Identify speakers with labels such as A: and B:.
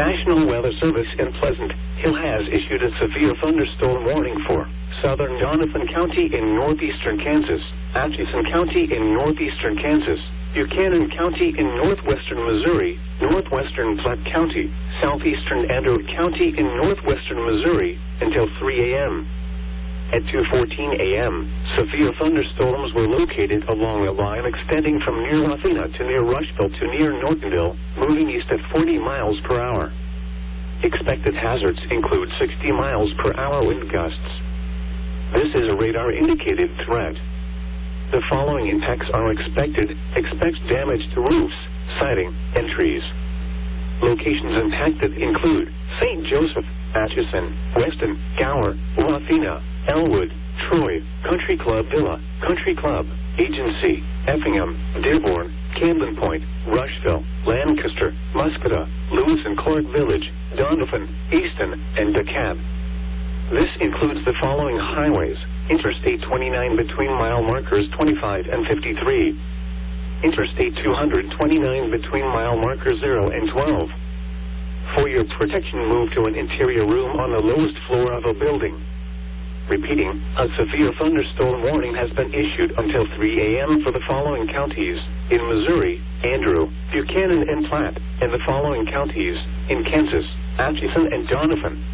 A: National Weather Service in Pleasant Hill has issued a severe thunderstorm warning for southern Donovan County in northeastern Kansas, Atchison County in northeastern Kansas, Buchanan County in northwestern Missouri, northwestern Platte County, southeastern Andrew County in northwestern Missouri, until 3 a.m. At 2:14 a.m., severe thunderstorms were located along a line extending from near Wathena to near Rushville to near Nortonville, moving east at 40 miles per hour. Expected hazards include 60 miles per hour wind gusts. This is a radar-indicated threat. The following impacts are expected. Expect damage to roofs, siding, and trees. Locations impacted include St. Joseph, Atchison, Weston, Gower, Wathena, Elwood, Troy, Country Club Villa, Country Club, Agency, Effingham, Dearborn, Camden Point, Rushville, Lancaster, Muscata, Lewis and Clark Village, Donovan, Easton, and DeKalb. This includes the following highways: Interstate 29 between mile markers 25 and 53. Interstate 229 between mile markers 0 and 12. For your protection, move to an interior room on the lowest floor of a building. Repeating, a severe thunderstorm warning has been issued until 3 a.m. for the following counties: in Missouri, Andrew, Buchanan, and Platte, and the following counties: in Kansas, Atchison and Donovan.